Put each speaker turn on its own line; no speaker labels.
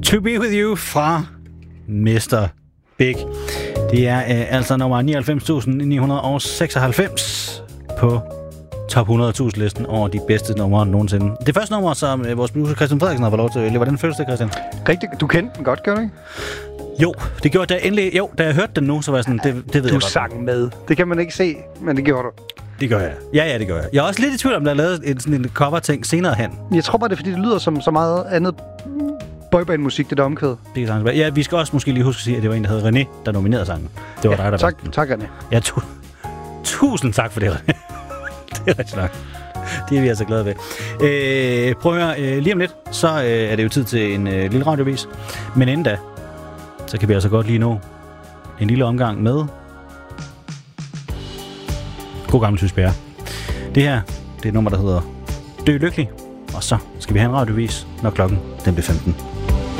To Be With You fra Mr. Big. Det er altså nummer 99.996 på top 100.000-listen over de bedste numre nogensinde. Det første nummer, som vores producer Christian Frederiksen har fået lov til at vælge. Hvordan føles det, Christian?
Rigtigt. Du kendte den godt, gør du ikke?
Jo, det gjorde jeg endelig. Jo, da jeg hørte den nu, så var jeg sådan, det ved jeg godt.
Du sang med. Det kan man ikke se, men det gjorde du.
Det gør jeg. Ja, det gør jeg. Jeg er også lidt i tvivl om, der er lavet sådan en cover-ting senere hen.
Jeg tror bare, det er, fordi det lyder som så meget andet boyband-musik, det der omkvæd.
Det kan sagtens være. Ja, vi skal også måske lige huske at sige, at det var en, der hed René, der nominerede sangen. Det var dig, der
tak, tak, René.
Ja, tusind tak for det, René. Det er rigtig nok. Det er vi altså glade ved. Prøv at høre, lige om lidt, så er det jo tid til en lille radiovis. Men inden da, så kan vi altså godt lige nå en lille omgang med god gammel Sys Bjerre. Det her, det er et nummer, der hedder Dø Lykkelig. Og så skal vi have en radiovis, når klokken den bliver 15.